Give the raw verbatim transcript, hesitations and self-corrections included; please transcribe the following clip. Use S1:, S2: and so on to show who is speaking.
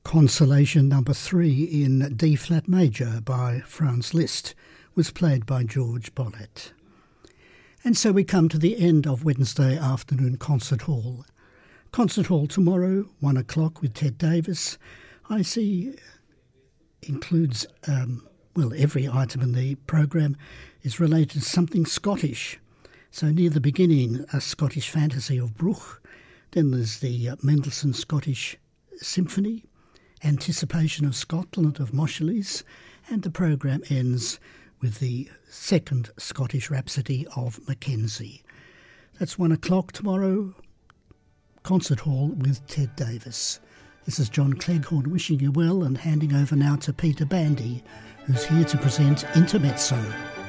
S1: Consolation number three in D-flat major by Franz Liszt was played by George Bollett. And so we come to the end of Wednesday afternoon Concert Hall. Concert Hall tomorrow, one o'clock with Ted Davis. I see includes, um, well, every item in the program is related to something Scottish. So near the beginning, a Scottish fantasy of Bruch. Then there's the uh, Mendelssohn Scottish Symphony, Anticipation of Scotland of Moscheles, and the program ends with the second Scottish Rhapsody of Mackenzie. That's one o'clock tomorrow, Concert Hall with Ted Davis. This is John Cleghorn wishing you well and handing over now to Peter Bandy, who's here to present Intermezzo.